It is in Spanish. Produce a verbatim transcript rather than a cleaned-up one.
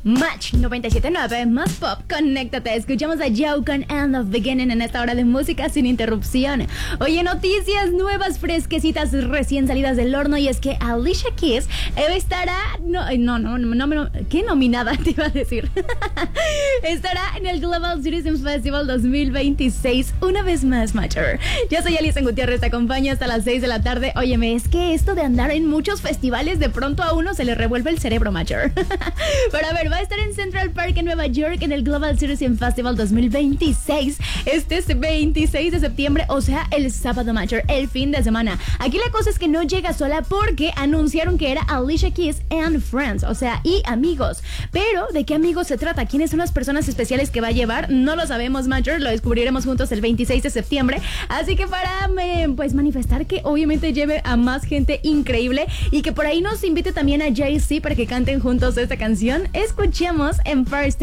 Match noventa y siete punto nueve, más pop, conéctate. Escuchamos a Joe con End of Beginning en esta hora de música sin interrupción. Oye, noticias nuevas, fresquecitas, recién salidas del horno. Y es que Alicia Keys estará... No, no, no, no, no, no ¿qué nominada te iba a decir? Estará en el Global Citizen Festival dos mil veintiséis una vez más, Matcher. Yo soy Alison Gutiérrez, te acompaño hasta las seis de la tarde. Óyeme, es que esto de andar en muchos festivales, de pronto a uno se le revuelve el cerebro, Matcher. Pero a ver, va a estar en Central Park en Nueva York en el Global Citizen Festival dos mil veintiséis. Este es veintiséis de septiembre, o sea, el sábado, Matcher, el fin de semana. Aquí la cosa es que no llega sola porque anunciaron que era Alicia Keys and Friends, o sea, y amigos. Pero, ¿de qué amigos se trata? ¿Quiénes son las personas especiales que va a llevar? No lo sabemos, Matcher, lo descubriremos juntos el veintiséis de septiembre. Así que para, eh, pues, manifestar que obviamente lleve a más gente increíble y que por ahí nos invite también a Jay-Z para que canten juntos esta canción, escuchemos en First